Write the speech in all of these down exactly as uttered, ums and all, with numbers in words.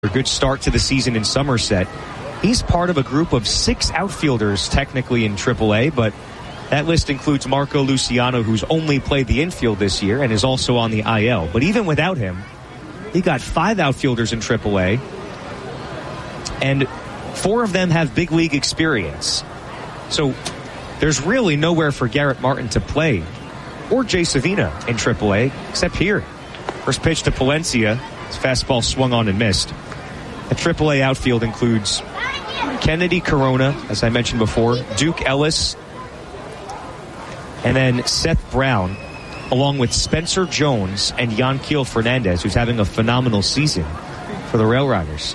A good start to the season in Somerset. He's part of a group of six outfielders technically in triple A, but that list includes Marco Luciano, who's only played the infield this year and is also on the I L. But even without him, he got five outfielders in triple A, and four of them have big league experience. So there's really nowhere for Garrett Martin to play, or Jay Savina in triple A, except here. First pitch to Palencia. His fastball swung on and missed. The triple A outfield includes Kennedy Corona, as I mentioned before, Duke Ellis, and then Seth Brown, along with Spencer Jones and Yanquiel Fernandez, who's having a phenomenal season for the Rail Riders.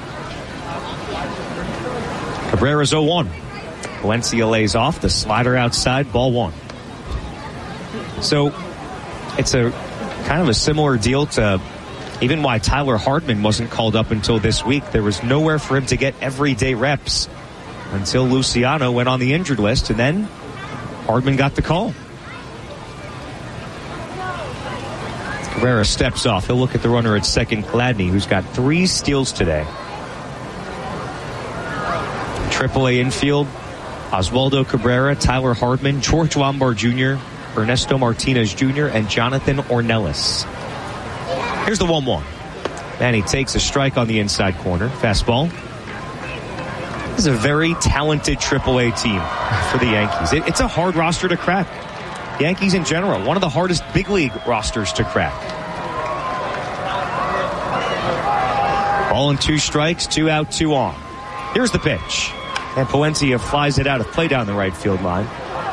Cabrera's oh one. Valencia lays off, the slider outside, ball one. So it's a kind of a similar deal to even why Tyler Hardman wasn't called up until this week. There was nowhere for him to get everyday reps until Luciano went on the injured list, and then Hardman got the call. Cabrera steps off. He'll look at the runner at second, Gladney, who's got three steals today. triple A infield, Oswaldo Cabrera, Tyler Hardman, George Lombard Junior, Ernesto Martinez Junior, and Jonathan Ornelas. Here's the one one. And he takes a strike on the inside corner. Fastball. This is a very talented triple A team for the Yankees. It, it's a hard roster to crack. Yankees in general, one of the hardest big league rosters to crack. Ball and two strikes, two out, two on. Here's the pitch. And Palencia flies it out of play down the right field line.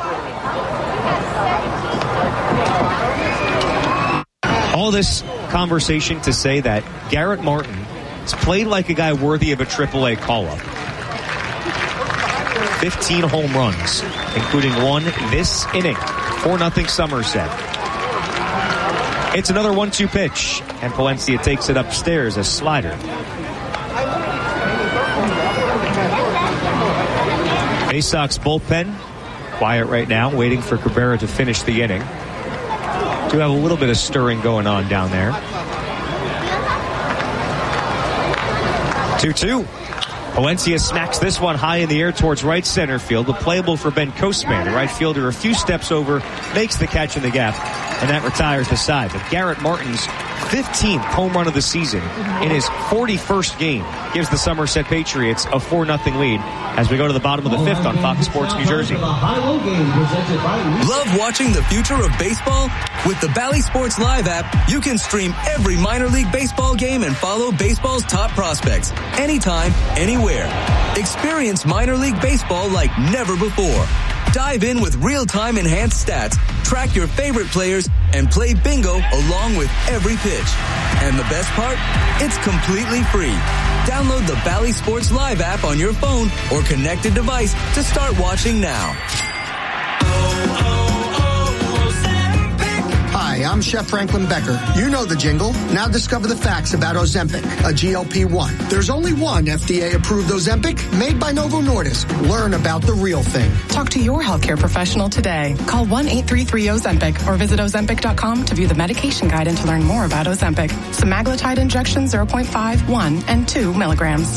All this conversation to say that Garrett Martin has played like a guy worthy of a triple A call-up. fifteen home runs, including one this inning. four nothing Somerset. It's another one two pitch, and Palencia takes it upstairs, a slider. Bay Sox bullpen, quiet right now, waiting for Cabrera to finish the inning. Do have a little bit of stirring going on down there. two two. Palencia smacks this one high in the air towards right center field, but playable for Ben Kosman. The right fielder a few steps over, makes the catch in the gap, and that retires the side. But Garrett Martin's fifteenth home run of the season in his forty-first game gives the Somerset Patriots a four nothing lead as we go to the bottom of the fifth on Fox Sports New Jersey. Love watching the future of baseball? With the Bally Sports Live app, you can stream every minor league baseball game and follow baseball's top prospects anytime, anywhere. Experience minor league baseball like never before. Dive in with real-time enhanced stats, track your favorite players, and play bingo along with every pitch. And the best part? It's completely free. Download the Bally Sports Live app on your phone or connected device to start watching now. Hi, I'm Chef Franklin Becker. You know the jingle. Now discover the facts about Ozempic, a G L P one. There's only one F D A-approved Ozempic made by Novo Nordisk. Learn about the real thing. Talk to your healthcare professional today. Call one eight three three Ozempic or visit Ozempic dot com to view the medication guide and to learn more about Ozempic. Semaglutide injection zero point five, one, and two milligrams.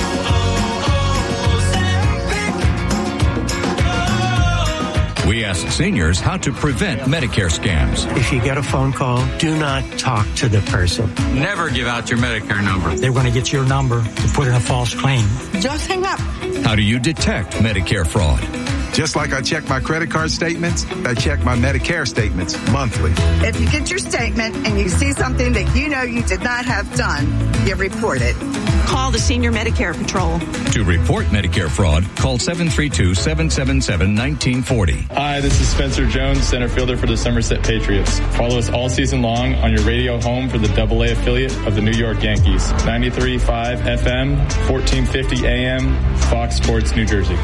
We ask seniors how to prevent Medicare scams. If you get a phone call, do not talk to the person. Never give out your Medicare number. They're going to get your number to put in a false claim. Just hang up. How do you detect Medicare fraud? Just like I check my credit card statements, I check my Medicare statements monthly. If you get your statement and you see something that you know you did not have done, you report it. Call the Senior Medicare Patrol. To report Medicare fraud, call seven three two, seven seven seven, one nine four zero. Hi, this is Spencer Jones, center fielder for the Somerset Patriots. Follow us all season long on your radio home for the double A affiliate of the New York Yankees. ninety-three point five F M, fourteen fifty A M, Fox Sports New Jersey.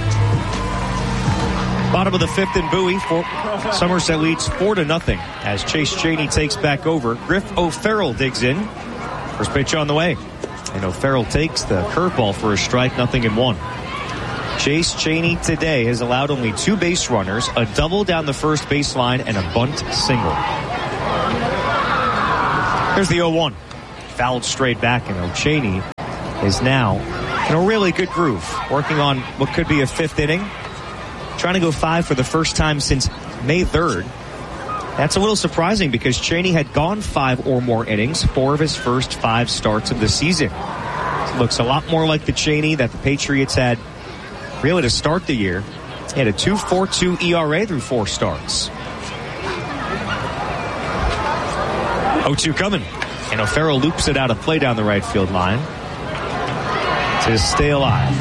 Bottom of the fifth in Bowie. Four, Somerset leads four to nothing as Chase Cheney takes back over. Griff O'Farrell digs in. First pitch on the way. And O'Farrell takes the curveball for a strike, nothing in one. Chase Cheney today has allowed only two base runners, a double down the first baseline, and a bunt single. Here's the oh one. fouled straight back, and O'Chaney is now in a really good groove, working on what could be a fifth inning, trying to go five for the first time since May third. That's a little surprising because Cheney had gone five or more innings, four of his first five starts of the season. It looks a lot more like the Cheney that the Patriots had really to start the year. He had a two point four two E R A through four starts. oh two coming. And O'Farrell loops it out of play down the right field line to stay alive.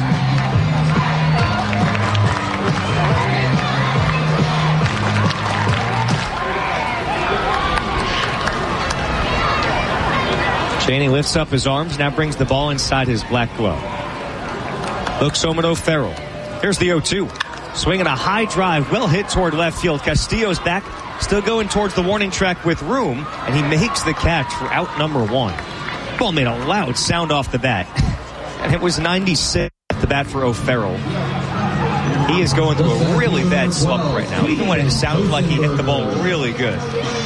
Cheney lifts up his arms, now brings the ball inside his black glove. Looks home at O'Farrell. Here's the oh two. Swinging a high drive, well hit toward left field. Castillo's back, still going towards the warning track with room, and he makes the catch for out number one. Ball made a loud sound off the bat, and it was ninety-six at the bat for O'Farrell. He is going through a really bad slump right now, even when it sounded like he hit the ball really good.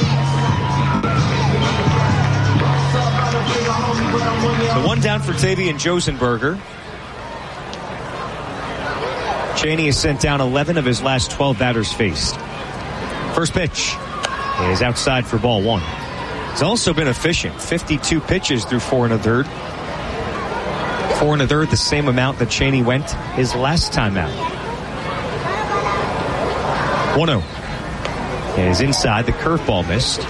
So one down for Tavian Josenberger. Cheney has sent down eleven of his last twelve batters faced. First pitch is outside for ball one. He's also been efficient. fifty-two pitches through four and a third. Four and a third, the same amount that Cheney went his last time out. one oh. Is inside. The curveball missed.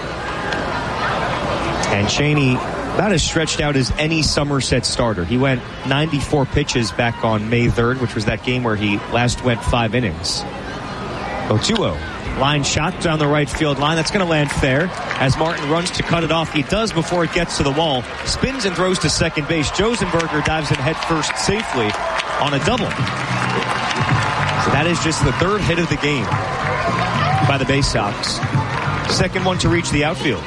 And Cheney about as stretched out as any Somerset starter. He went ninety-four pitches back on May third, which was that game where he last went five innings. oh two oh. Line shot down the right field line. That's going to land fair as Martin runs to cut it off. He does before it gets to the wall. Spins and throws to second base. Josenberger dives in head first safely on a double. So that is just the third hit of the game by the Bay Sox. Second one to reach the outfield.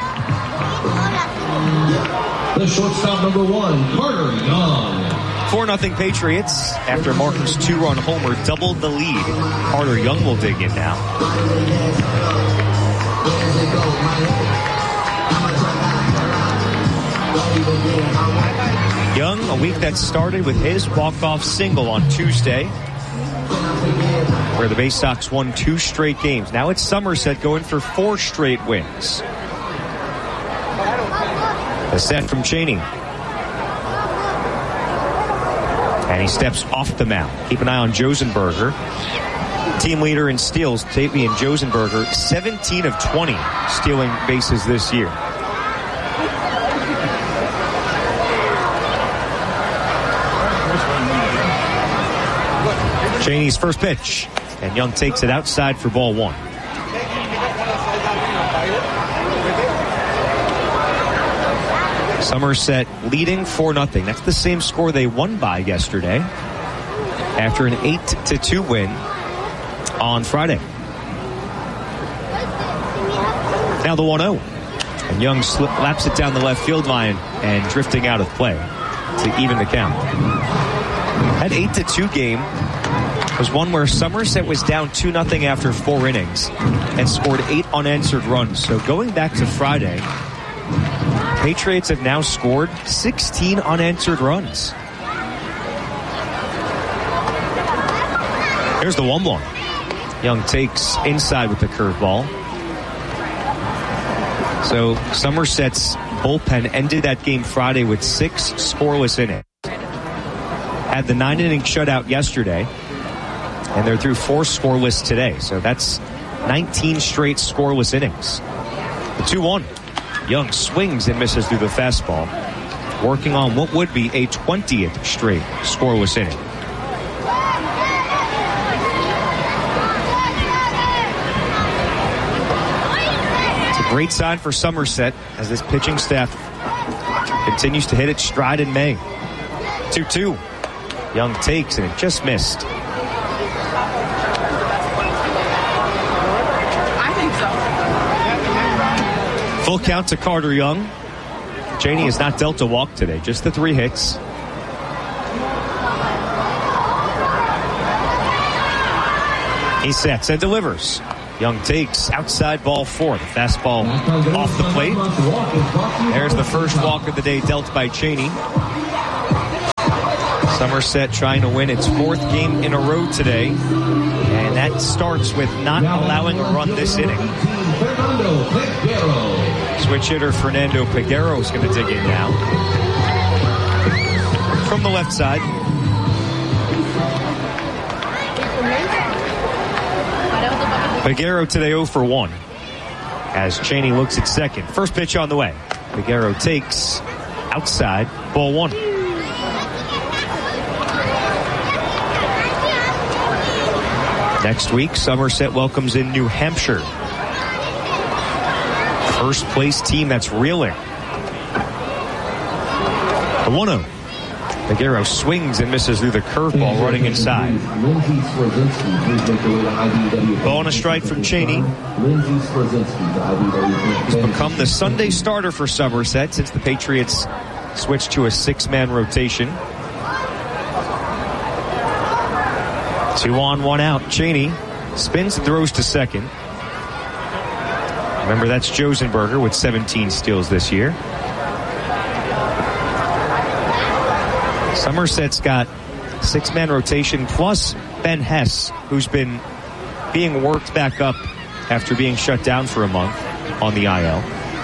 The shortstop, number one, Carter Young. four nothing Patriots after Martin's two-run homer doubled the lead. Carter Young will dig in now. Young, a week that started with his walk-off single on Tuesday, where the Bay Sox won two straight games. Now it's Somerset going for four straight wins. A set from Cheney. And he steps off the mound. Keep an eye on Josenberger. Team leader in steals, Tavian Josenberger, seventeen of twenty stealing bases this year. Cheney's first pitch. And Young takes it outside for ball one. Somerset leading four nothing. That's the same score they won by yesterday after an eight to two win on Friday. Now the one oh. And Young slip, laps it down the left field line and drifting out of play to even the count. That eight to two game was one where Somerset was down two nothing after four innings and scored eight unanswered runs. So going back to Friday, Patriots have now scored sixteen unanswered runs. Here's the one one. Young takes inside with the curveball. So Somerset's bullpen ended that game Friday with six scoreless innings. Had the nine inning shutout yesterday, and they're through four scoreless today. So that's nineteen straight scoreless innings. The two one. Young swings and misses through the fastball, working on what would be a twentieth straight scoreless inning. It's a great sign for Somerset as this pitching staff continues to hit its stride in May. two two. Young takes, and it just missed. Full count to Carter Young. Cheney has not dealt a walk today, just the three hits. He sets and delivers. Young takes outside ball four. The fastball off the plate. There's the first walk of the day dealt by Cheney. Somerset trying to win its fourth game in a row today. And that starts with not allowing a run this inning. Switch hitter Fernando Peguero is going to dig in now. From the left side. Peguero today oh for one. As Cheney looks at second. First pitch on the way. Peguero takes outside, ball one. Next week, Somerset welcomes in New Hampshire. First place team that's reeling. The one oh. Peguero swings and misses through the curveball running inside. Ball and a strike from Cheney. He's become the Sunday starter for Somerset since the Patriots switched to a six-man rotation. Two on, one out. Cheney spins and throws to second. Remember, that's Josenberger with seventeen steals this year. Somerset's got six-man rotation plus Ben Hess, who's been being worked back up after being shut down for a month on the I L.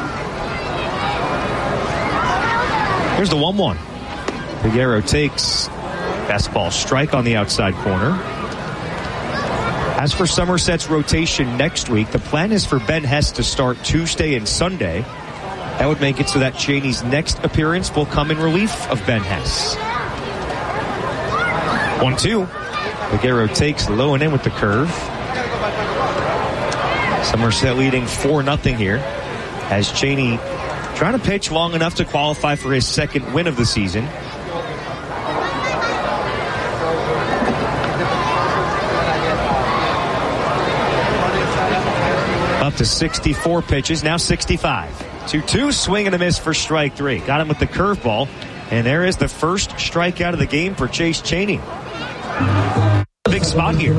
Here's the one one. Peguero takes fastball strike on the outside corner. As for Somerset's rotation next week, the plan is for Ben Hess to start Tuesday and Sunday. That would make it so that Cheney's next appearance will come in relief of Ben Hess. one two. Peguero takes low and in with the curve. Somerset leading four nothing here as Cheney trying to pitch long enough to qualify for his second win of the season. Up to sixty-four pitches, now sixty-five. two two, swing and a miss for strike three. Got him with the curveball, and there is the first strikeout of the game for Chase Cheney. Big spot here.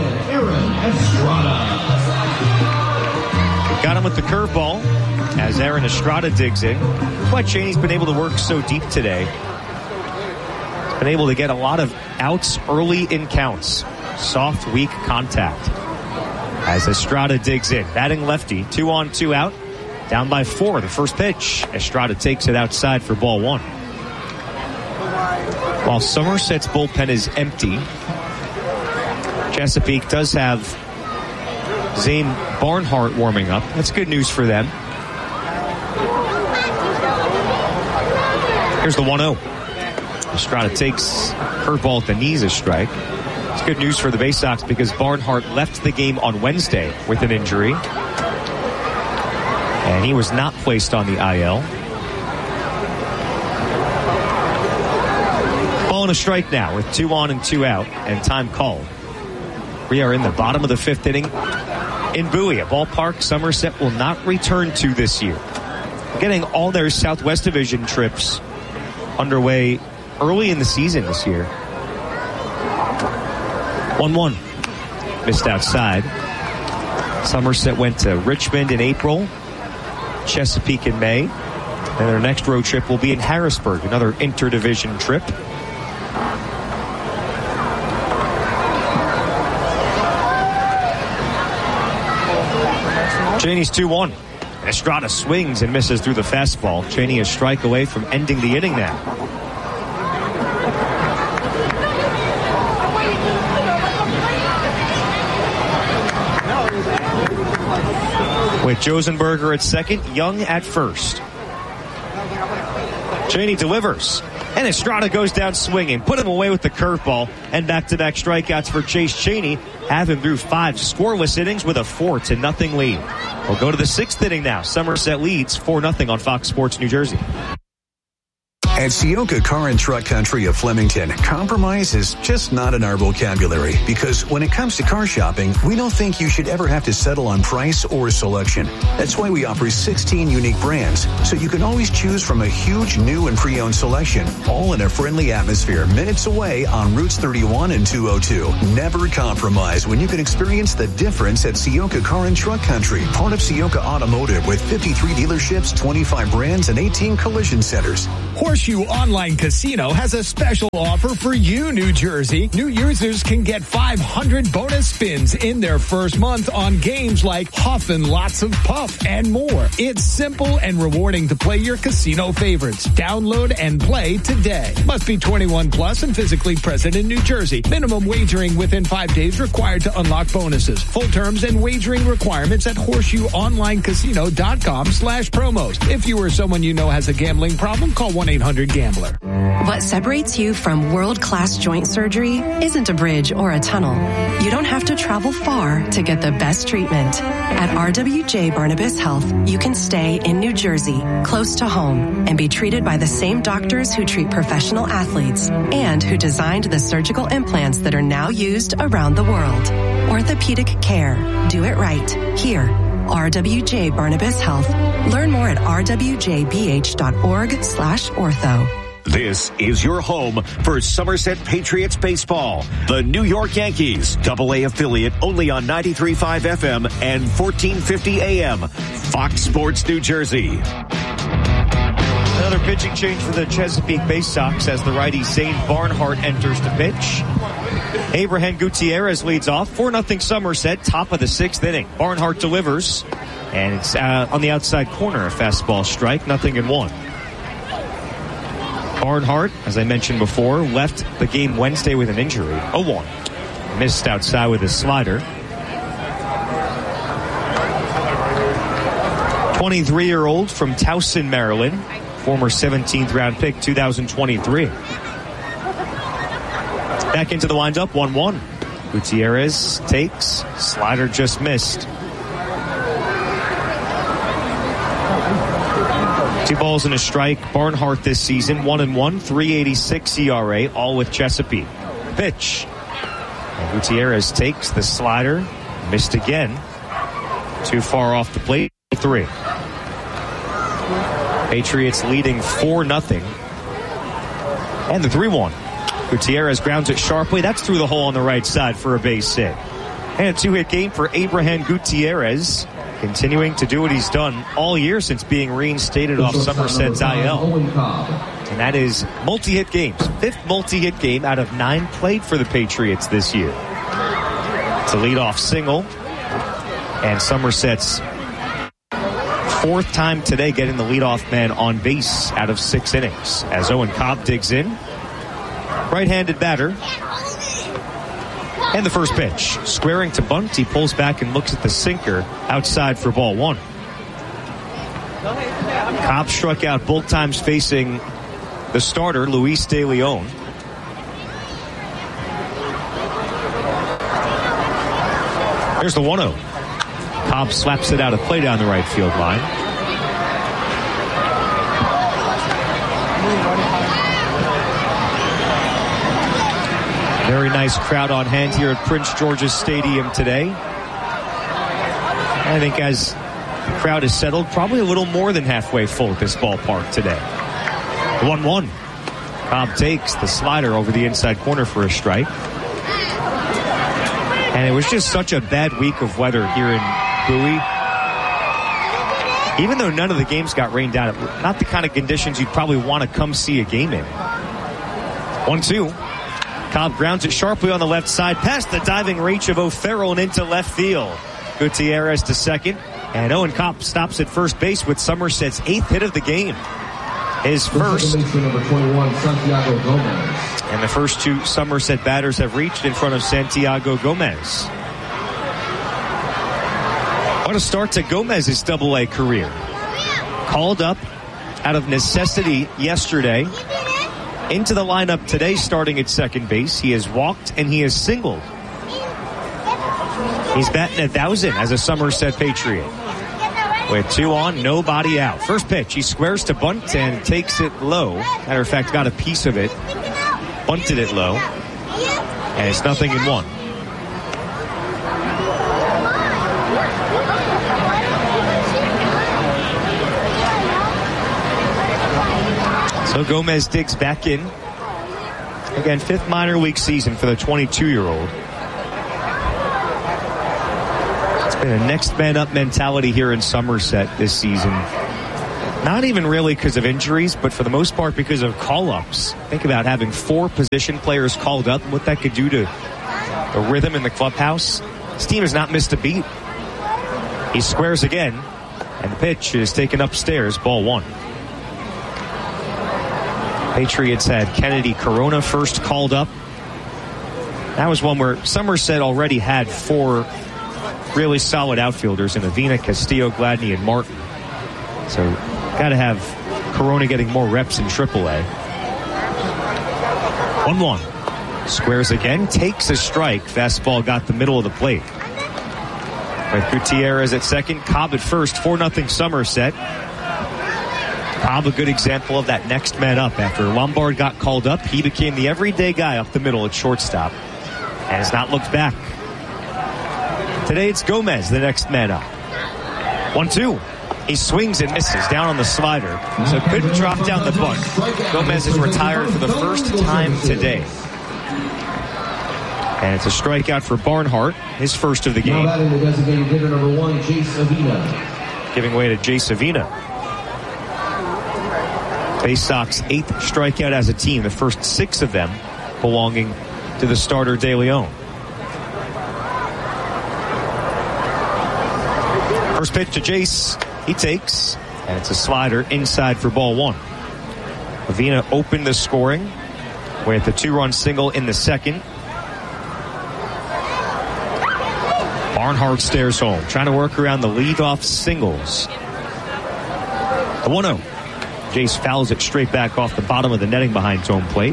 Got him with the curveball as Aaron Estrada digs in. That's why Cheney's been able to work so deep today. Been able to get a lot of outs early in counts. Soft, weak contact. As Estrada digs in. Batting lefty. Two on, two out. Down by four. The first pitch. Estrada takes it outside for ball one. While Somerset's bullpen is empty, Chesapeake does have Zane Barnhart warming up. That's good news for them. Here's the one oh. Estrada takes curveball at the knees, a strike. It's good news for the Bay Sox because Barnhart left the game on Wednesday with an injury. And he was not placed on the I L. Ball and a strike now with two on and two out and time called. We are in the bottom of the fifth inning in Bowie, a ballpark Somerset will not return to this year. Getting all their Southwest Division trips underway early in the season this year. one one. Missed outside. Somerset went to Richmond in April, Chesapeake in May, and their next road trip will be in Harrisburg, another interdivision trip. Cheney's two one. Estrada swings and misses through the fastball. Cheney a strike away from ending the inning now. With Josenberger at second, Young at first. Cheney delivers. And Estrada goes down swinging. Put him away with the curveball. And back-to-back strikeouts for Chase Cheney. Have him through five scoreless innings with a four to nothing lead. We'll go to the sixth inning now. Somerset leads four nothing on Fox Sports New Jersey. At Sioka Car and Truck Country of Flemington, compromise is just not in our vocabulary because when it comes to car shopping, we don't think you should ever have to settle on price or selection. That's why we offer sixteen unique brands, so you can always choose from a huge new and pre-owned selection, all in a friendly atmosphere minutes away on Routes thirty-one and two oh two. Never compromise when you can experience the difference at Sioka Car and Truck Country, part of Sioka Automotive with fifty-three dealerships, twenty-five brands, and eighteen collision centers. Horseshoe Online Casino has a special offer for you, New Jersey. New users can get five hundred bonus spins in their first month on games like Huff and Lots of Puff and more. It's simple and rewarding to play your casino favorites. Download and play today. Must be twenty-one plus and physically present in New Jersey. Minimum wagering within five days required to unlock bonuses. Full terms and wagering requirements at horseshoeonlinecasino.com slash promos. If you or someone you know has a gambling problem, call one eight hundred gambler. What separates you from world-class joint surgery isn't a bridge or a tunnel. You don't have to travel far to get the best treatment. At R W J Barnabas Health, you can stay in New Jersey, close to home, and be treated by the same doctors who treat professional athletes and who designed the surgical implants that are now used around the world. Orthopedic care. Do it right. Here. R W J Barnabas Health. Learn more at r w j b h dot org slash ortho. This is your home for Somerset Patriots baseball. The New York Yankees, double A affiliate, only on ninety-three point five F M and fourteen fifty A M. Fox Sports New Jersey. Another pitching change for the Chesapeake Bay Sox as the righty Zane Barnhart enters the pitch. Abraham Gutierrez leads off. four nothing Somerset, top of the sixth inning. Barnhart delivers, and it's uh, on the outside corner, a fastball strike, nothing in one. Barnhart, as I mentioned before, left the game Wednesday with an injury. oh one. Missed outside with his slider. twenty-three-year-old from Towson, Maryland. Former seventeenth round pick, two thousand twenty-three. Back into the windup, one one. Gutierrez takes. Slider just missed. Two balls and a strike. Barnhart this season, one and one, three eighty-six E R A, all with Chesapeake. Pitch. And Gutierrez takes the slider. Missed again. Too far off the plate. Three. Patriots leading four nothing. And the three one. Gutierrez grounds it sharply. That's through the hole on the right side for a base hit. And a two-hit game for Abraham Gutierrez, continuing to do what he's done all year since being reinstated off Somerset's I L. And that is multi-hit games. Fifth multi-hit game out of nine played for the Patriots this year. It's a leadoff single. And Somerset's fourth time today getting the leadoff man on base out of six innings. As Owen Cobb digs in. Right-handed batter. And the first pitch. Squaring to bunt. He pulls back and looks at the sinker outside for ball one. Cobb struck out both times facing the starter, Luis De Leon. There's the one oh. Cobb slaps it out of play down the right field line. Very nice crowd on hand here at Prince George's Stadium today. I think as the crowd is settled, probably a little more than halfway full at this ballpark today. one one. Cobb takes the slider over the inside corner for a strike. And it was just such a bad week of weather here in Bowie. Even though none of the games got rained out, not the kind of conditions you'd probably want to come see a game in. one two. Cobb grounds it sharply on the left side, past the diving reach of O'Farrell and into left field. Gutierrez to second, and Owen Cobb stops at first base with Somerset's eighth hit of the game. His first. Number twenty-one, Santiago Gomez. And the first two Somerset batters have reached in front of Santiago Gomez. What a start to Gomez's double A career. Called up out of necessity yesterday. Into the lineup today, starting at second base. He has walked and he has singled. He's batting a thousand as a Somerset Patriot. With two on, nobody out. First pitch, he squares to bunt and takes it low. Matter of fact, got a piece of it. Bunted it low. And it's nothing in one. So Gomez digs back in. Again, fifth minor league season for the twenty-two-year-old. It's been a next man up mentality here in Somerset this season. Not even really because of injuries, but for the most part because of call-ups. Think about having four position players called up and what that could do to the rhythm in the clubhouse. This team has not missed a beat. He squares again, and the pitch is taken upstairs, ball one. Patriots had Kennedy Corona first called up. That was one where Somerset already had four really solid outfielders in Avina, Castillo, Gladney, and Martin. So got to have Corona getting more reps in triple A. one one. Squares again, takes a strike. Fastball got the middle of the plate. With Gutierrez at second, Cobb at first, four nothing Somerset. Cobb, a good example of that next man up. After Lombard got called up, he became the everyday guy up the middle at shortstop and has not looked back. Today it's Gomez, the next man up. one two. He swings and misses down on the slider, so couldn't drop down the bunt. Gomez is retired for the first time today. And it's a strikeout for Barnhart, his first of the game. Now batting the designated hitter number one, Jace Avina. Giving way to Jace Avina. Bay Sox eighth strikeout as a team, the first six of them belonging to the starter De Leon. First pitch to Jace, he takes, and it's a slider inside for ball one. Avina opened the scoring with a two-run single in the second. Barnhart stares home, trying to work around the leadoff singles. The one oh. Jace fouls it straight back off the bottom of the netting behind home plate.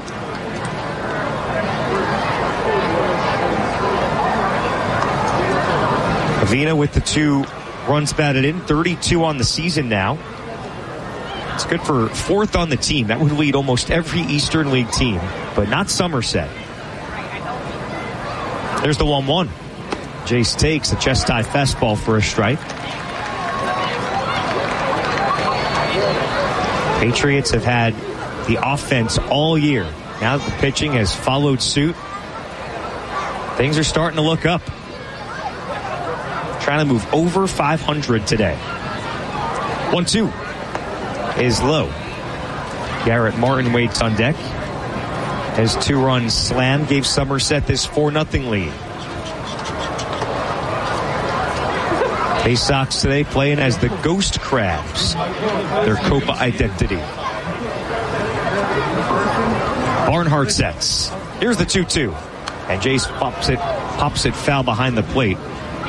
Avina with the two runs batted in, thirty-two on the season now. It's good for fourth on the team. That would lead almost every Eastern League team, but not Somerset. There's the one one. Jace takes a chest-high fastball for a strike. Patriots have had the offense all year. Now that the pitching has followed suit, things are starting to look up. Trying to move over five hundred today. one two is low. Garrett Martin waits on deck. His two-run slam gave Somerset this four nothing lead. Bay Sox today playing as the Ghost Crabs, their Copa identity. Barnhart sets. Here's the two two. And Jace pops it, pops it foul behind the plate.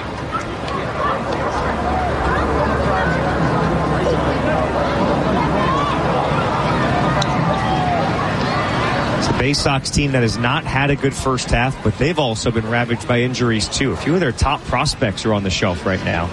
It's the Bay Sox team that has not had a good first half, but they've also been ravaged by injuries too. A few of their top prospects are on the shelf right now.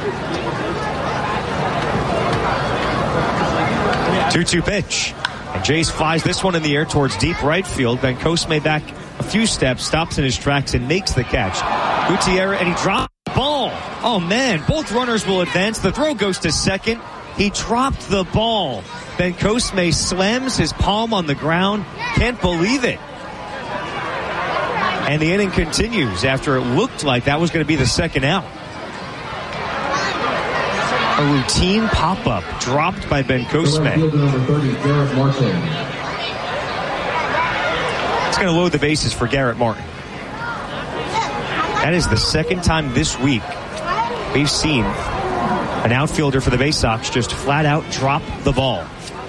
two two pitch. And Jace flies this one in the air towards deep right field. Ben Cosme back a few steps, stops in his tracks, and makes the catch. Gutierrez, and he dropped the ball. Oh, man. Both runners will advance. The throw goes to second. He dropped the ball. Ben Cosme slams his palm on the ground. Can't believe it. And the inning continues after it looked like that was going to be the second out. A routine pop-up dropped by Ben Cosme. It's going to load the bases for Garrett Martin. That is the second time this week we've seen an outfielder for the Bay Sox just flat out drop the ball.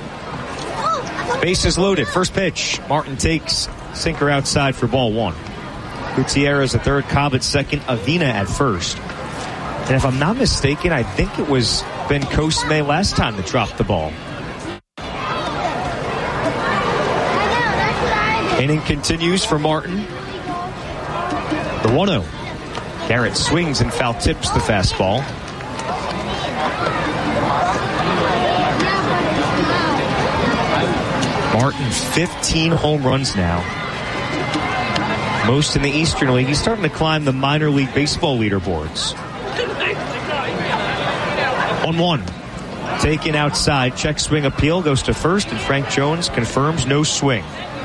Bases loaded. First pitch. Martin takes sinker outside for ball one. Gutierrez at third, Cobb at second, Avina at first. And if I'm not mistaken, I think it was Ben Cosme last time that dropped the ball. Inning continues for Martin. The one oh. Garrett swings and foul tips the fastball. Martin, fifteen home runs now. Most in the Eastern League. He's starting to climb the minor league baseball leaderboards. one one. Taken outside. Check swing appeal goes to first, and Frank Jones confirms no swing.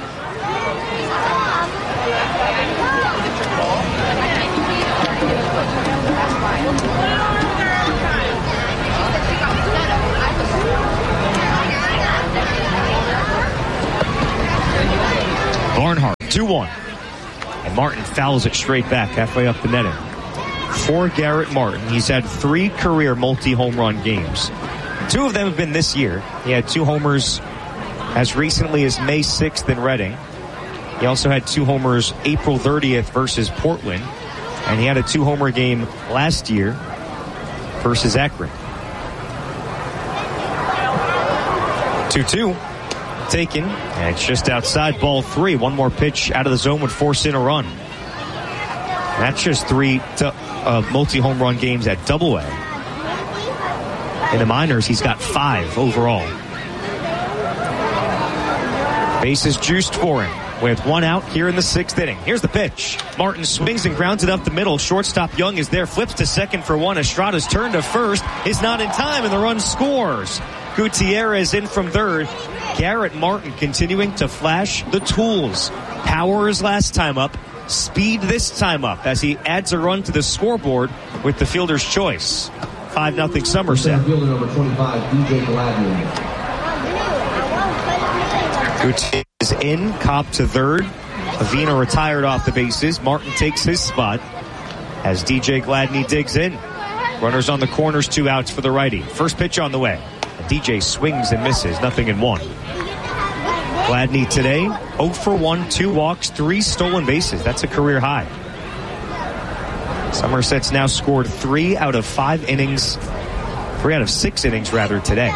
Barnhart, two one. And Martin fouls it straight back halfway up the netting. For Garrett Martin, he's had three career multi-home run games. Two of them have been this year. He had two homers as recently as May sixth in Reading. He also had two homers April thirtieth versus Portland. And he had a two-homer game last year versus Akron. two two. Taken, and it's just outside, ball three. One more pitch out of the zone would force in a run. That's just three t- uh, multi-home run games at Double A. In the minors, he's got five overall. Bases juiced for him with one out here in the sixth inning. Here's the pitch. Martin swings and grounds it up the middle. Shortstop Young is there, flips to second for one. Estrada's turn to first is not in time, and the run scores. Gutierrez in from third. Garrett Martin continuing to flash the tools. Power his last time up. Speed this time up as he adds a run to the scoreboard with the fielder's choice. five nothing Somerset. Fielder number twenty-five, D J Gladney. Gutierrez is in. Cobb to third. Avina retired off the bases. Martin takes his spot as D J Gladney digs in. Runners on the corners, two outs for the righty. First pitch on the way. D J swings and misses, nothing in one. Gladney today, oh for one, two walks, three stolen bases. That's a career high. Somerset's now scored three out of five innings, three out of six innings rather today.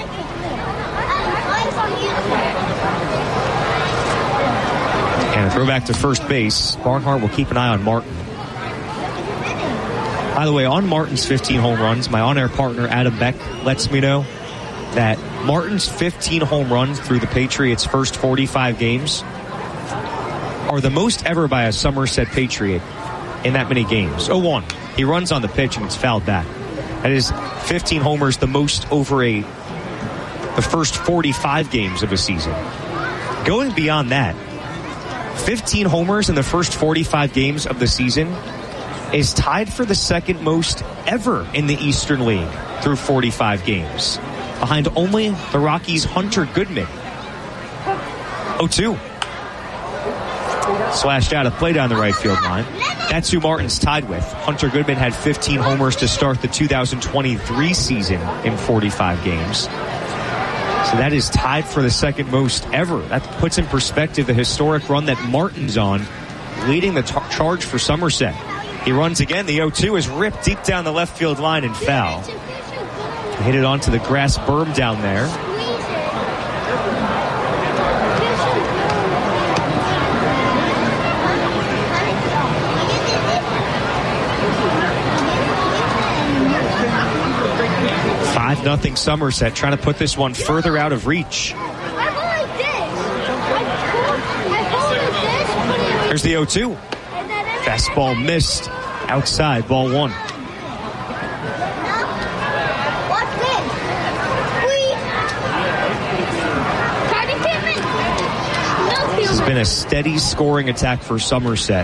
And a throwback to first base. Barnhart will keep an eye on Martin. By the way, on Martin's fifteen home runs, my on-air partner Adam Beck lets me know that Martin's fifteen home runs through the Patriots' first forty-five games are the most ever by a Somerset Patriot in that many games. oh one. He runs on the pitch and it's fouled back. That is fifteen homers, the most over a the first forty-five games of a season. Going beyond that, fifteen homers in the first forty-five games of the season is tied for the second most ever in the Eastern League through forty-five games, behind only the Rockies' Hunter Goodman. oh two. Slashed out of play down the right field line. That's who Martin's tied with. Hunter Goodman had fifteen homers to start the two thousand twenty-three season in forty-five games. So that is tied for the second most ever. That puts in perspective the historic run that Martin's on, leading the tar- charge for Somerset. He runs again. The oh two is ripped deep down the left field line and foul. Hit it onto the grass berm down there. five nothing Somerset, trying to put this one further out of reach. Here's the oh two. Fastball missed. Outside, ball one. This has been a steady scoring attack for Somerset.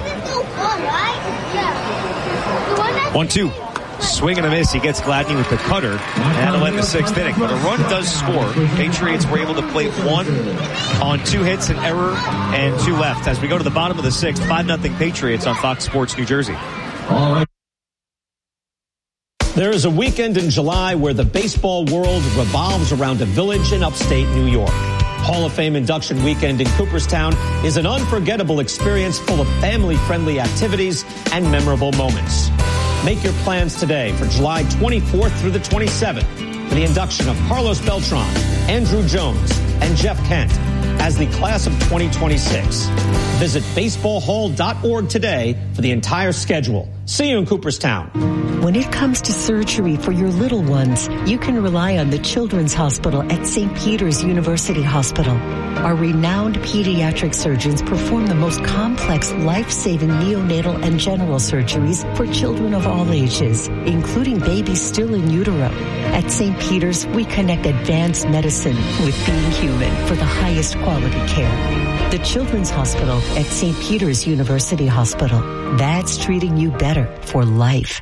one two. Swing and a miss. He gets Gladney with the cutter. And that'll end the sixth inning. But a run does score. Patriots were able to plate one on two hits, an error, and two left. As we go to the bottom of the sixth, five nothing Patriots on Fox Sports New Jersey. All right. There is a weekend in July where the baseball world revolves around a village in upstate New York. Hall of Fame induction weekend in Cooperstown is an unforgettable experience full of family-friendly activities and memorable moments. Make your plans today for July twenty-fourth through the twenty-seventh for the induction of Carlos Beltran, Andrew Jones, and Jeff Kent as the class of twenty twenty-six. Visit baseball hall dot org today for the entire schedule See you in Cooperstown. When it comes to surgery for your little ones, you can rely on the Children's Hospital at Saint Peter's University Hospital. Our renowned pediatric surgeons perform the most complex, life-saving neonatal and general surgeries for children of all ages, including babies still in utero. At Saint Peter's, we connect advanced medicine with being human for the highest quality care. The Children's Hospital at Saint Peter's University Hospital. That's treating you better for life.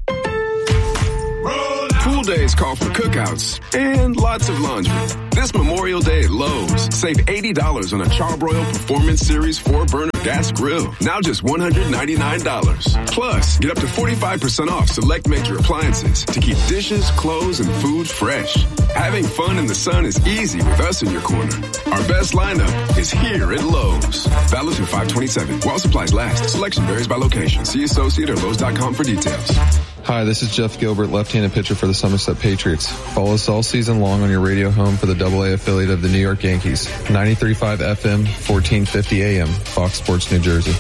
Pool days call for cookouts and lots of laundry. This Memorial Day at Lowe's, save eighty dollars on a Charbroil Performance Series four burner gas grill. Now just one hundred ninety-nine dollars. Plus, get up to forty-five percent off select major appliances to keep dishes, clothes, and food fresh. Having fun in the sun is easy with us in your corner. Our best lineup is here at Lowe's. Valid through five twenty-seven. While supplies last. Selection varies by location. See associate or Lowe's dot com for details. Hi, this is Jeff Gilbert, left-handed pitcher for the Somerset Patriots. Follow us all season long on your radio home for the double A affiliate of the New York Yankees. ninety-three point five F M, fourteen fifty A M, Fox Sports, New Jersey.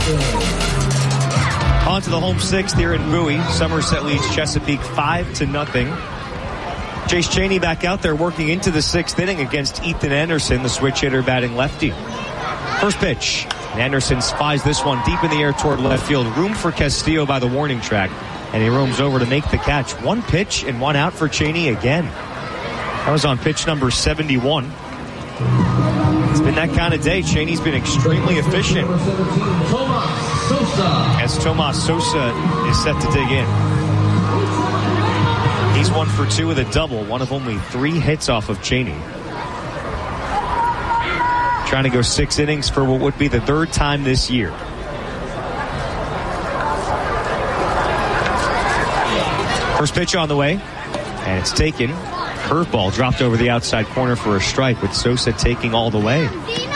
On to the home sixth here in Bowie. Somerset leads Chesapeake five to nothing. Chase Chaney back out there working into the sixth inning against Ethan Anderson, the switch hitter batting lefty. First pitch. Anderson spies this one deep in the air toward left field. Room for Castillo by the warning track. And he roams over to make the catch. One pitch and one out for Chaney again. That was on pitch number seventy-one. It's been that kind of day. Chaney's been extremely efficient. As Tomas Sosa is set to dig in. He's one for two with a double. One of only three hits off of Chaney. Trying to go six innings for what would be the third time this year. First pitch on the way, and it's taken. Curveball dropped over the outside corner for a strike, with Sosa taking all the way.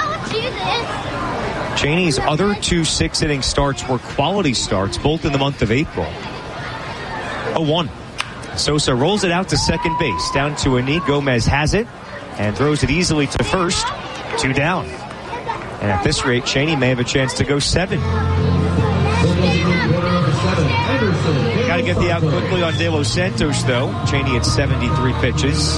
Chaney's other two six-inning starts were quality starts, both in the month of April. oh one. Sosa rolls it out to second base. Down to a knee. Gomez has it and throws it easily to first. Two down. And at this rate, Chaney may have a chance to go seven. Got to get the out quickly on De Los Santos, though. Chaney at seventy-three pitches.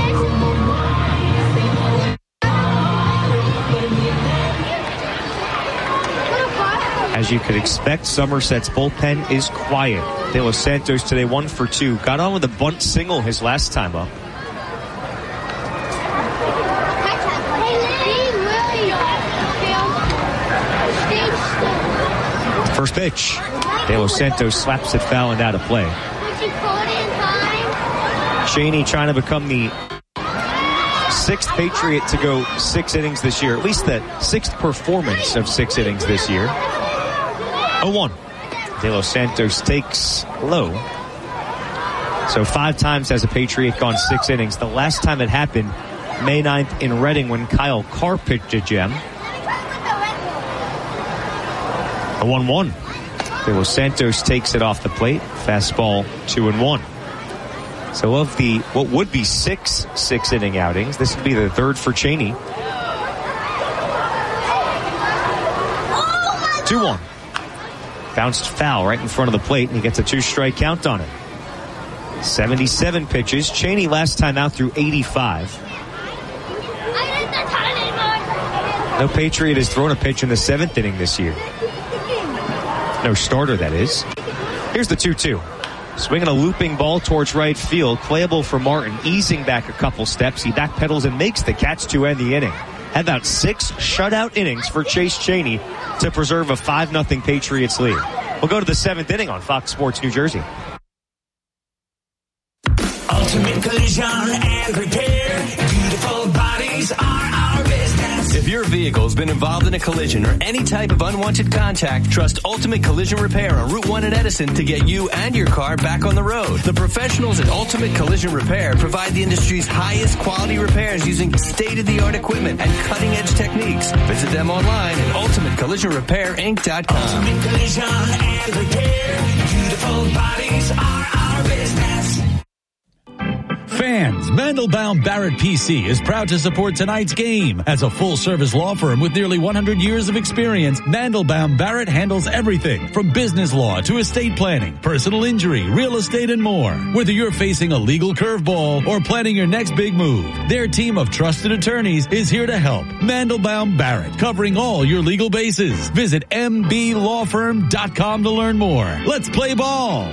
As you could expect, Somerset's bullpen is quiet. De Los Santos today one for two. Got on with a bunt single his last time up. First pitch. De Los Santos slaps it foul and out of play. Chaney trying to become the sixth Patriot to go six innings this year. At least the sixth performance of six innings this year. oh one. De Los Santos takes low. So five times has a Patriot gone six innings. The last time it happened, May ninth in Reading, when Kyle Carr pitched a gem. A one one. De Los Santos takes it off the plate. Fastball, two and one. So of the, what would be six six-inning outings, this would be the third for Chaney. two one. Bounced foul right in front of the plate, and he gets a two-strike count on it. seventy-seven pitches. Chaney last time out through eighty-five. No Patriot has thrown a pitch in the seventh inning this year. No starter, that is. Here's the two two. Swinging a looping ball towards right field. Playable for Martin. Easing back a couple steps. He backpedals and makes the catch to end the inning. Had about six shutout innings for Chase Chaney to preserve a five nothing Patriots lead. We'll go to the seventh inning on Fox Sports New Jersey. Ultimate Collision and Repair. Beautiful bodies are our business. If your vehicle's been involved in a collision or any type of unwanted contact, trust Ultimate Collision Repair on Route one in Edison to get you and your car back on the road. The professionals at Ultimate Collision Repair provide the industry's highest quality repairs using state-of-the-art equipment and cutting-edge techniques. Visit them online at ultimate collision repair inc dot com. Ultimate Collision and Repair. Beautiful bodies are our business. Fans, Mandelbaum Barrett P C is proud to support tonight's game. As a full-service law firm with nearly one hundred years of experience, Mandelbaum Barrett handles everything from business law to estate planning, personal injury, real estate, and more. Whether you're facing a legal curveball or planning your next big move, their team of trusted attorneys is here to help. Mandelbaum Barrett, covering all your legal bases. Visit m b law firm dot com to learn more. Let's play ball.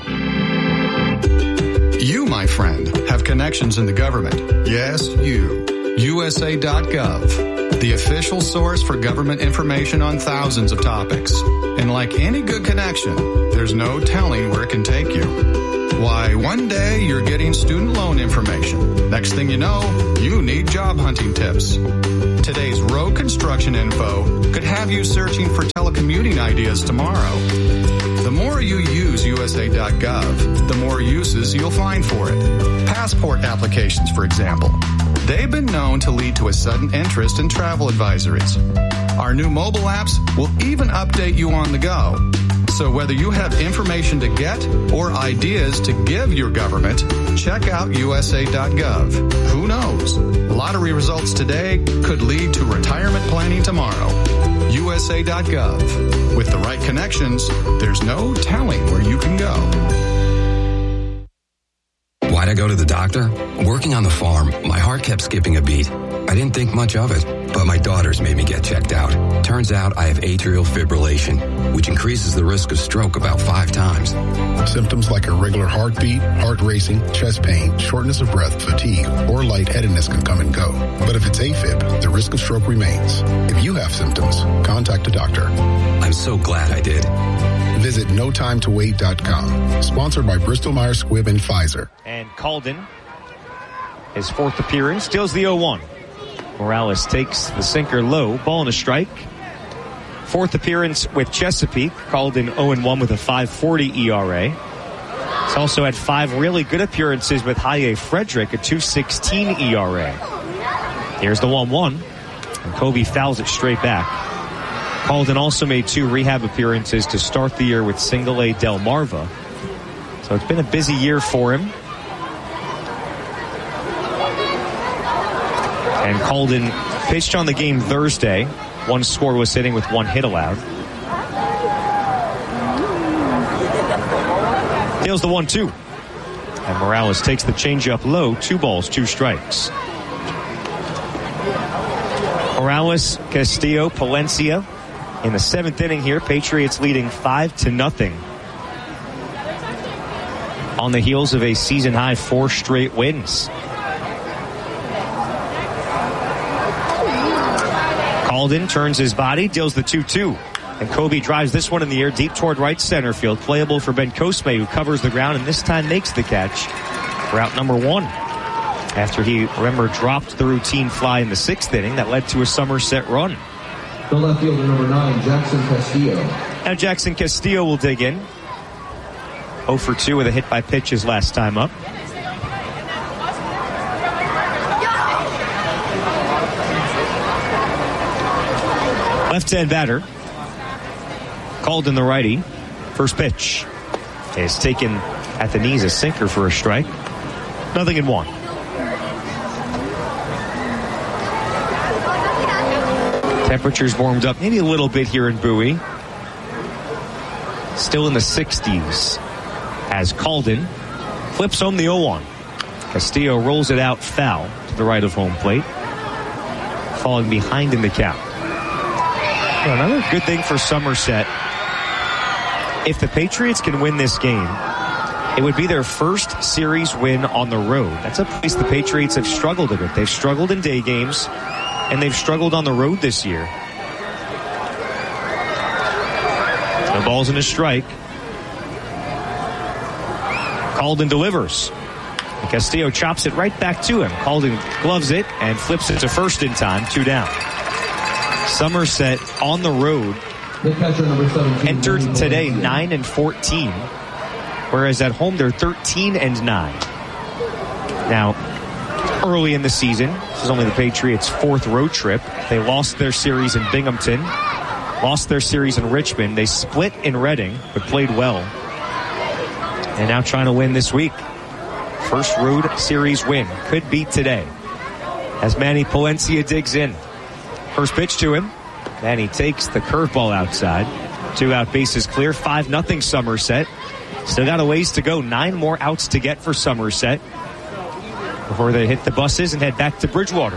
You, my friend, have connections in the government. Yes, you. U S A dot gov, the official source for government information on thousands of topics. And like any good connection, there's no telling where it can take you. Why, one day you're getting student loan information. Next thing you know, you need job hunting tips. Today's road construction info could have you searching for telecommuting ideas tomorrow. The more you use U S A dot gov, the more uses you'll find for it. Passport applications, for example. They've been known to lead to a sudden interest in travel advisories. Our new mobile apps will even update you on the go. So whether you have information to get or ideas to give your government, check out U S A dot gov. Who knows? Lottery results today could lead to retirement planning tomorrow. U S A dot gov. With the right connections, there's no telling where you can go. Why'd I go to the doctor? Working on the farm, my heart kept skipping a beat. I didn't think much of it, but my daughters made me get checked out. Turns out I have atrial fibrillation, which increases the risk of stroke about five times. Symptoms like irregular heartbeat, heart racing, chest pain, shortness of breath, fatigue, or lightheadedness can come and go. But if it's AFib, the risk of stroke remains. If you have symptoms, contact a doctor. I'm so glad I did. Visit no time to wait dot com. Sponsored by Bristol Myers Squibb and Pfizer. And Calden, his fourth appearance, steals the oh one. Morales takes the sinker low, ball and a strike. Fourth appearance with Chesapeake. Calden oh and one with a five forty E R A. He's also had five really good appearances with Haye Frederick, a two sixteen E R A. Here's the one one, and Kobe fouls it straight back. Calden also made two rehab appearances to start the year with single A Delmarva. So it's been a busy year for him. And Calden pitched on the game Thursday. One scoreless hitting with one hit allowed. Deals the one two. And Morales takes the changeup low. Two balls, two strikes. Morales, Castillo, Palencia. In the seventh inning here, Patriots leading five to nothing. On the heels of a season-high four straight wins. Calden turns his body, deals the two two. And Kobe drives this one in the air deep toward right center field. Playable for Ben Cosme, who covers the ground and this time makes the catch for out number one. After he, remember, dropped the routine fly in the sixth inning that led to a Somerset run. The left fielder, number nine, Jackson Castillo. Now Jackson Castillo will dig in. oh for two with a hit by pitch his last time up. Left-hand batter. Calden the righty. First pitch is taken at the knees, a sinker for a strike. Nothing in one. Temperatures warmed up maybe a little bit here in Bowie. Still in the sixties as Calden flips home the oh one. Castillo rolls it out foul to the right of home plate. Falling behind in the count. Well, another good thing for Somerset, if the Patriots can win this game, it would be their first series win on the road. That's a place the Patriots have struggled a bit. They've struggled in day games, and they've struggled on the road this year. The ball's in a strike. Calden delivers. And Castillo chops it right back to him. Calden gloves it and flips it to first in time. Two down. Somerset on the road entered today nine and fourteen, whereas at home they're thirteen and nine. Now, early in the season, this is only the Patriots' fourth road trip. They lost their series in Binghamton, lost their series in Richmond. They split in Reading, but played well. And now trying to win this week. First road series win could be today. As Manny Palencia digs in. First pitch to him. Manny takes the curveball outside. Two out, bases clear. five nothing Somerset. Still got a ways to go. Nine more outs to get for Somerset before they hit the buses and head back to Bridgewater.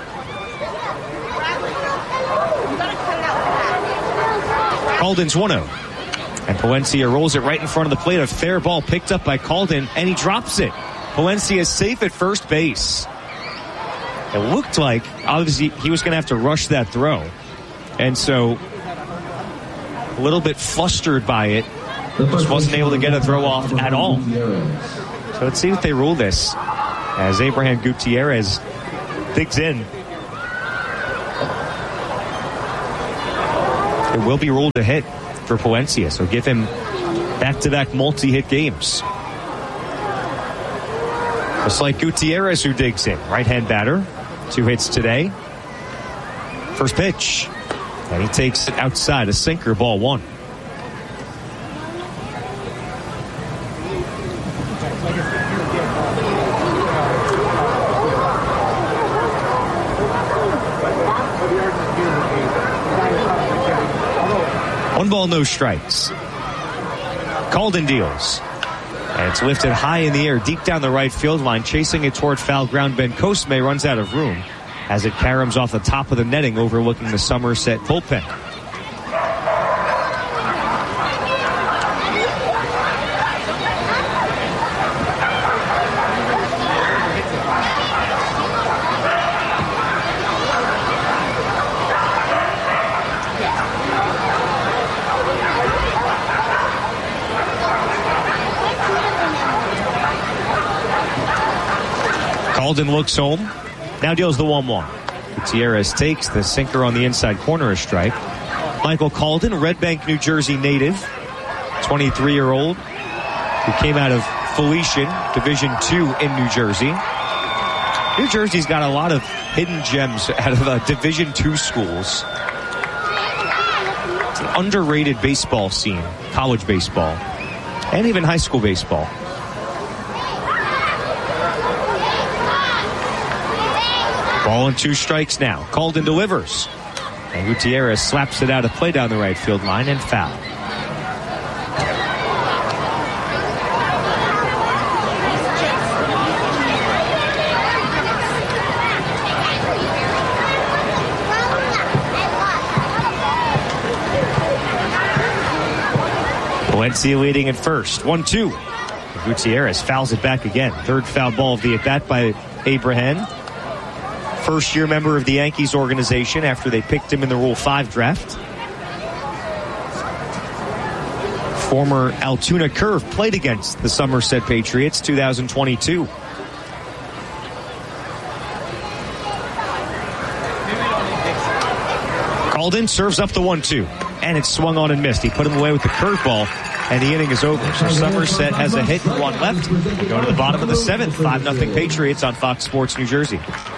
Calden's one oh. And Palencia rolls it right in front of the plate. A fair ball picked up by Calden, and he drops it. Palencia is safe at first base. It looked like, obviously, he was going to have to rush that throw. And so, a little bit flustered by it. Just wasn't able to get a throw off at all. So let's see if they rule this. As Abraham Gutierrez digs in. It will be ruled a hit for Palencia, so give him back-to-back multi-hit games. Just like Gutierrez, who digs in. Right-hand batter. Two hits today. First pitch. And he takes it outside. A sinker, ball one. One ball, no strikes. Calden deals. And it's lifted high in the air, deep down the right field line, chasing it toward foul ground. Ben Cosme runs out of room as it caroms off the top of the netting, overlooking the Somerset bullpen. Calden looks home. Now deals the one one. Gutierrez takes the sinker on the inside corner, a strike. Michael Calden, Red Bank, New Jersey native, twenty-three-year-old, who came out of Felician, Division two in New Jersey. New Jersey's got a lot of hidden gems out of uh, Division two schools. It's an underrated baseball scene, college baseball, and even high school baseball. Ball and two strikes now. Calden delivers. And Gutierrez slaps it out of play down the right field line and foul. Palencia leading at first. one two. Gutierrez fouls it back again. Third foul ball of the at-bat by Abraham. First-year member of the Yankees organization after they picked him in the Rule five draft. Former Altoona Curve played against the Somerset Patriots two thousand twenty-two. Calden serves up the one two, and it's swung on and missed. He put him away with the curveball, and the inning is over. So Somerset has a hit and one left. We go to the bottom of the seventh. five nothing Patriots on Fox Sports New Jersey.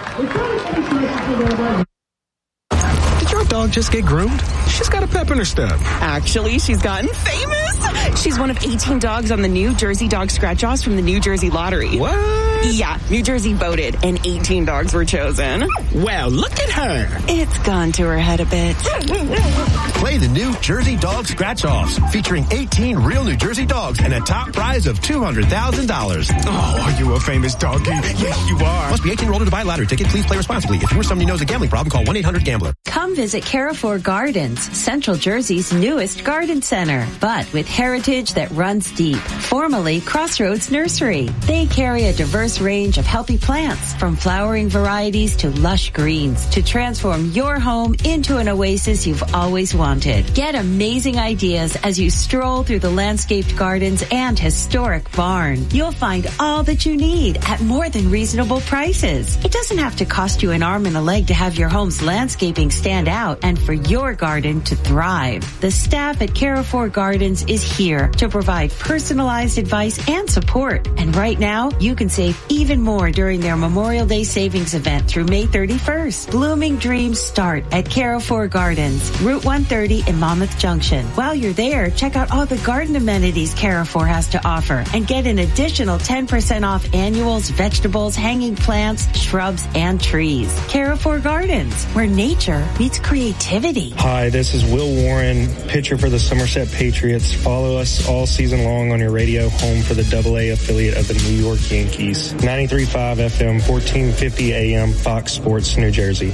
Did your dog just get groomed? She's got a pep in her step. Actually, she's gotten famous. She's one of eighteen dogs on the New Jersey Dog Scratch-Offs from the New Jersey Lottery. What? Yeah, New Jersey voted, and eighteen dogs were chosen. Well, look at her. It's gone to her head a bit. Play the New Jersey Dog Scratch-Offs, featuring eighteen real New Jersey dogs and a top prize of two hundred thousand dollars. Oh, are you a famous doggy? Yes, you are. Must be eighteen or older to buy a lottery ticket. Please play responsibly. If you or somebody knows a gambling problem, call one eight hundred gambler. Come visit Carrefour Gardens, Central Jersey's newest garden center, but with heritage that runs deep. Formerly Crossroads Nursery. They carry a diverse range of healthy plants, from flowering varieties to lush greens, to transform your home into an oasis you've always wanted. Get amazing ideas as you stroll through the landscaped gardens and historic barn. You'll find all that you need at more than reasonable prices. It doesn't have to cost you an arm and a leg to have your home's landscaping stand out and for your garden to thrive. The staff at Carrefour Gardens is here to provide personalized advice and support. And right now, you can save even more during their Memorial Day savings event through May thirty-first. Blooming dreams start at Carrefour Gardens, Route one thirty in Monmouth Junction. While you're there, check out all the garden amenities Carrefour has to offer and get an additional ten percent off annuals, vegetables, hanging plants, shrubs, and trees. Carrefour Gardens, where nature meets creativity. Hi, this is Will Warren, pitcher for the Somerset Patriots. Follow us all season long on your radio, home for the double A affiliate of the New York Yankees. ninety-three point five F M, fourteen fifty A M, Fox Sports, New Jersey.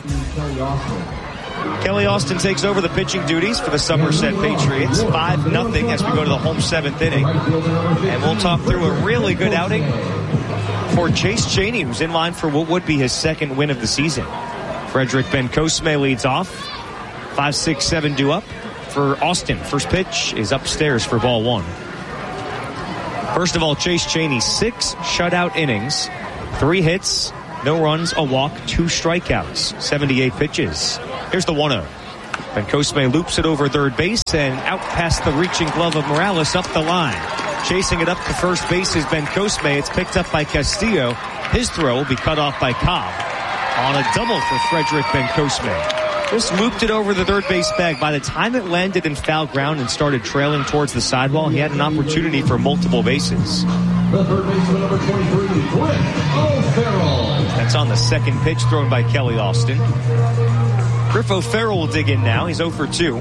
Kelly Austin takes over the pitching duties for the Somerset Patriots. five nothing as we go to the home seventh inning. And we'll talk through a really good outing for Chase Chaney, who's in line for what would be his second win of the season. Frederick Bencosme leads off. five six seven due up for Austin. First pitch is upstairs for ball one. First of all, Chase Chaney, six shutout innings, three hits, no runs, a walk, two strikeouts, seventy-eight pitches. Here's the one oh. Bencosme loops it over third base and out past the reaching glove of Morales up the line. Chasing it up to first base is Bencosme. It's picked up by Castillo. His throw will be cut off by Cobb on a double for Frederick Bencosme. Just looped it over the third base bag. By the time it landed in foul ground and started trailing towards the sidewall, he had an opportunity for multiple bases. The third baseman, number twenty-three, Griff O'Farrell. That's on the second pitch thrown by Kelly Austin. Griff O'Farrell will dig in now. He's oh for two.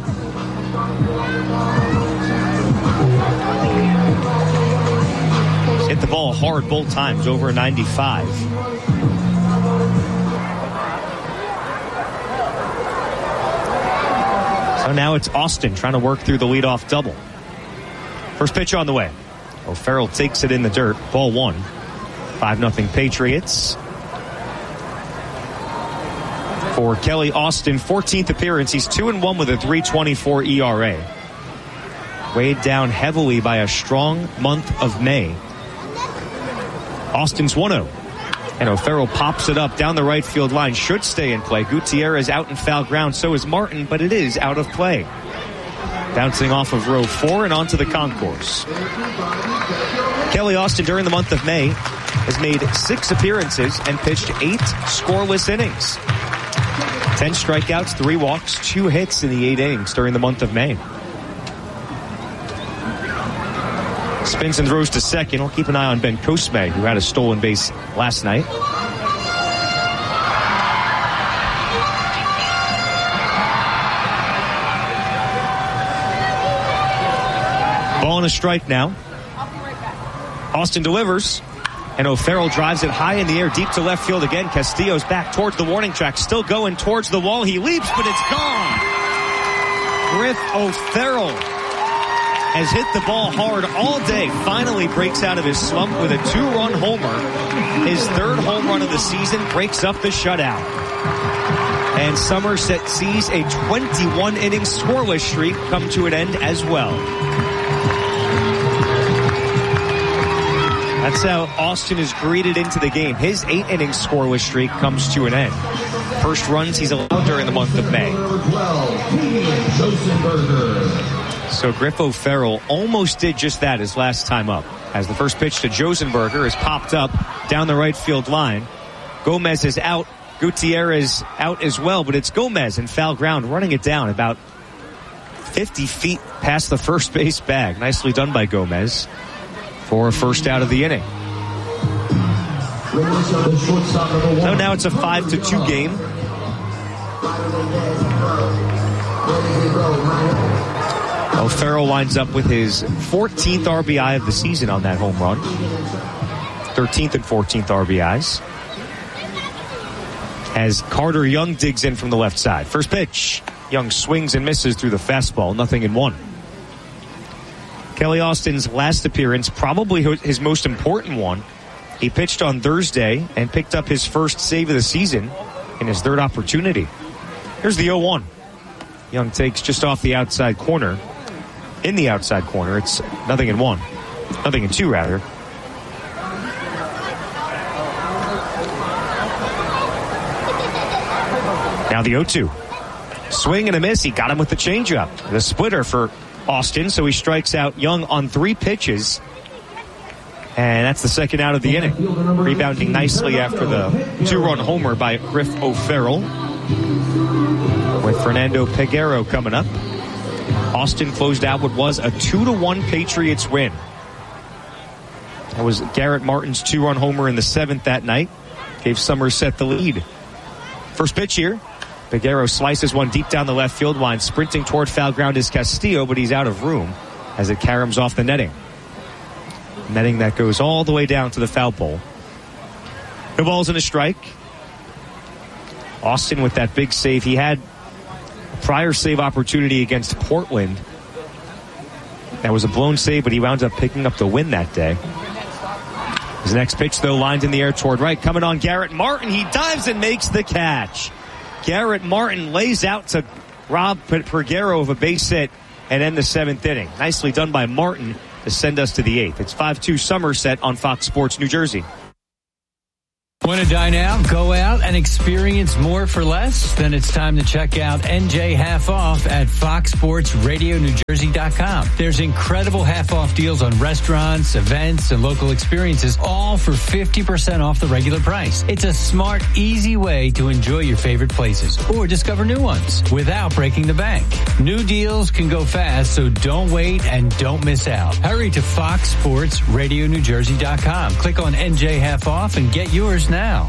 He's hit the ball hard both times, over a ninety-five. So now it's Austin trying to work through the leadoff double. First pitch on the way. O'Farrell takes it in the dirt. Ball one. five nothing Patriots. For Kelly Austin, fourteenth appearance. He's two and one with a three twenty-four E R A. Weighed down heavily by a strong month of May. Austin's one oh. And O'Farrell pops it up down the right field line. Should stay in play. Gutierrez out in foul ground. So is Martin, but it is out of play. Bouncing off of row four and onto the concourse. Kelly Austin during the month of May has made six appearances and pitched eight scoreless innings. Ten strikeouts, three walks, two hits in the eight innings during the month of May. Spins and throws to second. We'll keep an eye on Bencosme, who had a stolen base last night. Ball and a strike now. Austin delivers. And O'Farrell drives it high in the air, deep to left field again. Castillo's back towards the warning track, still going towards the wall. He leaps, but it's gone. Griff O'Farrell has hit the ball hard all day. Finally breaks out of his slump with a two-run homer. His third home run of the season, breaks up the shutout. And Somerset sees a twenty-one inning scoreless streak come to an end as well. That's how Austin is greeted into the game. His eight-inning scoreless streak comes to an end. First runs he's allowed during the month of May. So Griff O'Farrell almost did just that his last time up, as the first pitch to Josenberger is popped up down the right field line. Gomez is out. Gutierrez out as well, but it's Gomez in foul ground, running it down about fifty feet past the first base bag. Nicely done by Gomez for a first out of the inning. So now it's a five to two game. O'Farrell winds up with his fourteenth R B I of the season on that home run. thirteenth and fourteenth R B Is. As Carter Young digs in from the left side. First pitch. Young swings and misses through the fastball. Nothing in one. Kelly Austin's last appearance, probably his most important one. He pitched on Thursday and picked up his first save of the season in his third opportunity. Here's the oh one. Young takes just off the outside corner. In the outside corner, it's nothing in one. Nothing in two, rather. Now the oh two. Swing and a miss. He got him with the changeup. The splitter for Austin, so he strikes out Young on three pitches. And that's the second out of the inning. Rebounding nicely after the two-run homer by Griff O'Farrell. With Fernando Peguero coming up. Austin closed out what was a two to one Patriots win. That was Garrett Martin's two-run homer in the seventh that night. Gave Somerset the lead. First pitch here. Peguero slices one deep down the left field line. Sprinting toward foul ground is Castillo, but he's out of room as it caroms off the netting. Netting that goes all the way down to the foul pole. No balls and a strike. Austin with that big save. He had a prior save opportunity against Portland. That was a blown save, but he wound up picking up the win that day. His next pitch, though, lined in the air toward right. Coming on Garrett Martin. He dives and makes the catch. Garrett Martin lays out to rob Peguero of a base hit and end the seventh inning. Nicely done by Martin to send us to the eighth. It's five two Somerset on Fox Sports New Jersey. Want to dine out, go out, and experience more for less? Then it's time to check out N J Half Off at fox sports radio new jersey dot com. There's incredible half-off deals on restaurants, events, and local experiences, all for fifty percent off the regular price. It's a smart, easy way to enjoy your favorite places or discover new ones without breaking the bank. New deals can go fast, so don't wait and don't miss out. Hurry to fox sports radio new jersey dot com. Click on N J Half Off and get yours now.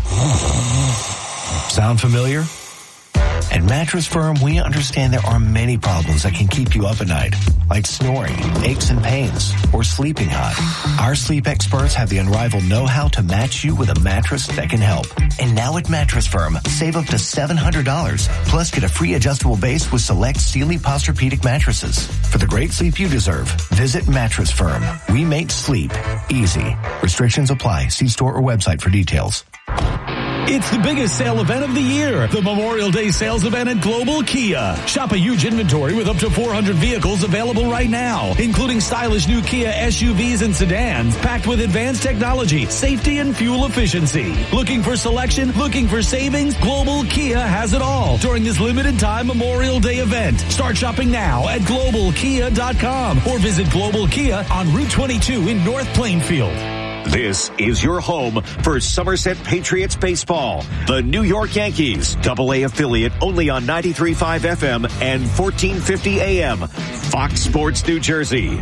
Sound familiar? At Mattress Firm, we understand there are many problems that can keep you up at night, like snoring, aches and pains, or sleeping hot. Our sleep experts have the unrivaled know-how to match you with a mattress that can help. And now at Mattress Firm, save up to seven hundred dollars, plus get a free adjustable base with select Sealy Posturepedic mattresses. For the great sleep you deserve, visit Mattress Firm. We make sleep easy. Restrictions apply. See store or website for details. It's the biggest sale event of the year, the Memorial Day sales event at Global Kia. Shop a huge inventory with up to four hundred vehicles available right now, including stylish new Kia S U Vs and sedans, packed with advanced technology, safety, and fuel efficiency. Looking for selection? Looking for savings? Global Kia has it all during this limited time Memorial Day event. Start shopping now at global kia dot com or visit Global Kia on Route twenty-two in North Plainfield. This is your home for Somerset Patriots baseball. The New York Yankees, double A affiliate only on ninety-three point five F M and fourteen fifty A M. Fox Sports New Jersey.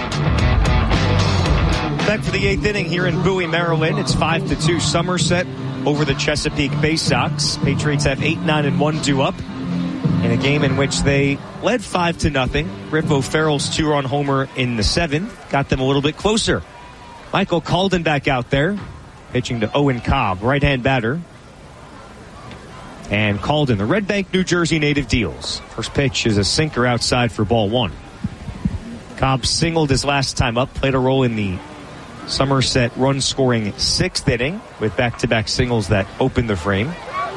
Back for the eighth inning here in Bowie, Maryland. It's five to two Somerset over the Chesapeake Bay Sox. Patriots have eight, nine, and one due up in a game in which they led five to nothing. Griff O'Farrell's two-run homer in the seventh got them a little bit closer. Michael Calden back out there, pitching to Owen Cobb, right-hand batter. And Calden, the Red Bank, New Jersey native, deals. First pitch is a sinker outside for ball one. Cobb singled his last time up, played a role in the Somerset run-scoring sixth inning with back-to-back singles that opened the frame.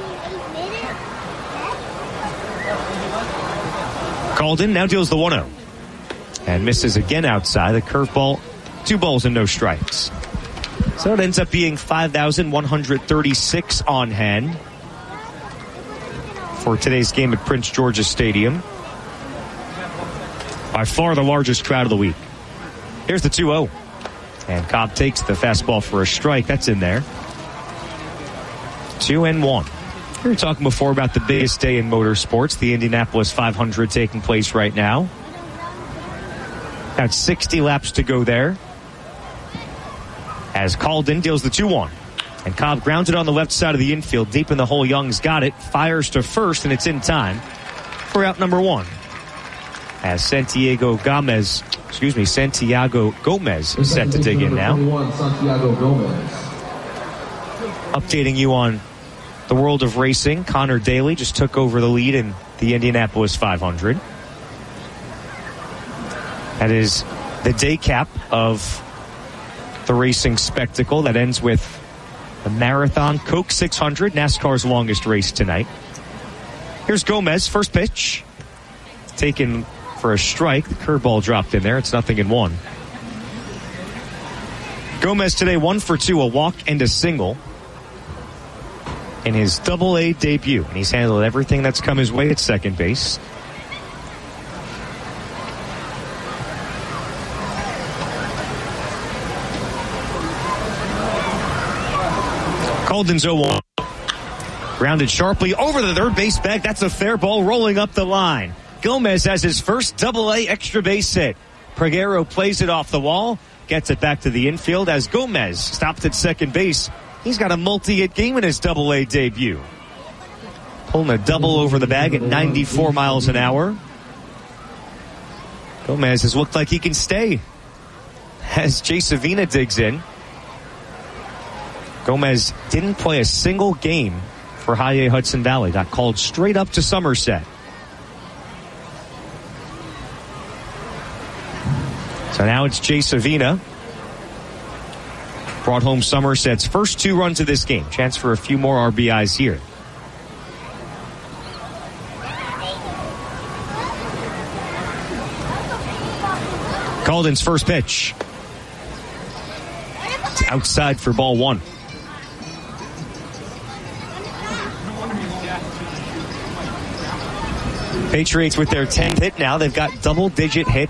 Calden now deals the one oh. And misses again outside. The curveball. Two balls and no strikes. So it ends up being five thousand one hundred thirty-six on hand for today's game at Prince George's Stadium. By far the largest crowd of the week. Here's the two oh. And Cobb takes the fastball for a strike. That's in there. Two and one. We were talking before about the biggest day in motorsports, the Indianapolis five hundred taking place right now. Got sixty laps to go there. As Calden deals the two one. And Cobb grounds it on the left side of the infield. Deep in the hole, Young's got it. Fires to first, and it's in time for out number one. As Santiago Gomez, excuse me, Santiago Gomez is set to dig in now. Santiago Gomez. Updating you on the world of racing, Connor Daly just took over the lead in the Indianapolis five hundred. That is the day cap of the racing spectacle that ends with the Marathon Coke six hundred, NASCAR's longest race tonight. Here's Gomez, first pitch. Taken for a strike. The curveball dropped in there. It's nothing in one. Gomez today one for two, a walk and a single. in his double A debut. And he's handled everything that's come his way at second base. Colden's oh one. Grounded sharply over the third base bag. That's a fair ball rolling up the line. Gomez has his first double A extra base hit. Peguero plays it off the wall, gets it back to the infield as Gomez stopped at second base. He's got a multi-hit game in his double A debut. Pulling a double over the bag at ninety-four miles an hour. Gomez has looked like he can stay as Jay Savina digs in. Gomez didn't play a single game for High A Hudson Valley. Got called straight up to Somerset. So now it's Jay Savina. Brought home Somerset's first two runs of this game. Chance for a few more R B Is here. Colden's first pitch. It's outside for ball one. Patriots with their tenth hit now. They've got double-digit hit